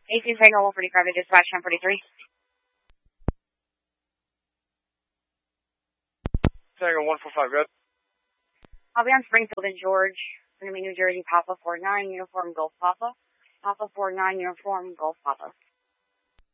18 Tango 145 to dispatch 1043. Tango 145, good. I'll be on Springfield and George. Going to be New Jersey, Papa 49, Uniform Golf Papa. Papa 49, Uniform Golf Papa.